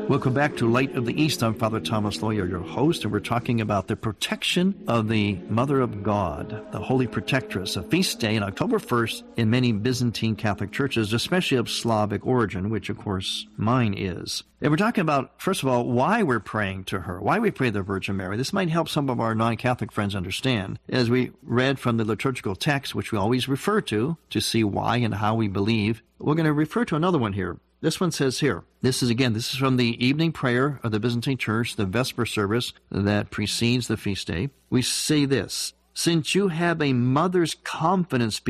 Welcome back to Light of the East. I'm Father Thomas Loya, your host, and we're talking about the protection of the Mother of God, the Holy Protectress, a feast day on October 1st in many Byzantine Catholic churches, especially of Slavic origin, which, of course, mine is. And we're talking about, first of all, why we're praying to her, why we pray to the Virgin Mary. This might help some of our non-Catholic friends understand. As we read from the liturgical text, which we always refer to see why and how we believe, we're going to refer to another one here. This one says here, this is from the evening prayer of the Byzantine Church, the Vesper service that precedes the feast day. We say this: since you have a mother's confidence